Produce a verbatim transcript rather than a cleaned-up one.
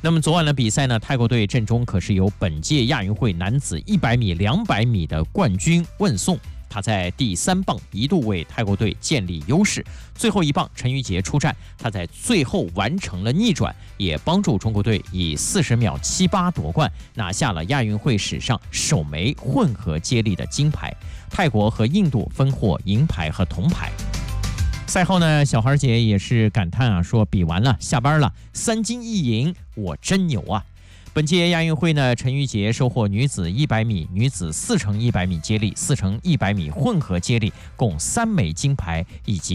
那么昨晚的比赛呢，泰国队阵中可是有本届亚运会男子一百米、两百米的冠军问颂。他在第三棒一度为泰国队建立优势，最后一棒陈瑜杰出战，他在最后完成了逆转，也帮助中国队以四十秒七八夺冠，拿下了亚运会史上首枚混合接力的金牌。泰国和印度分获银牌和铜牌。赛后呢，小孩姐也是感叹啊，说比完了，下班了，三金一银，我真牛啊！本届亚运会呢，陈瑜杰收获女子一百米、女子四乘一百米接力、四乘一百米混合接力共三枚金牌以及